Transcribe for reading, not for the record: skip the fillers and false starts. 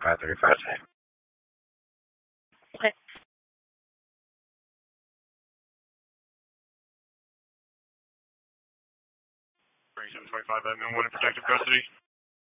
535. Okay. 3725, I'm in one in protective custody.